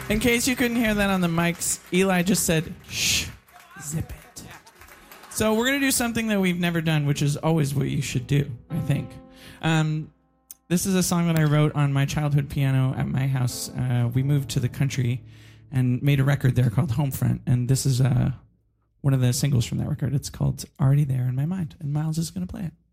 In case you couldn't hear that on the mics, Eli just said, shh, zip it. So we're going to do something that we've never done, which is always what you should do, I think. This is a song that I wrote on my childhood piano at my house. We moved to the country and made a record there called Homefront. And this is one of the singles from that record. It's called Already There in My Mind. And Miles is going to play it.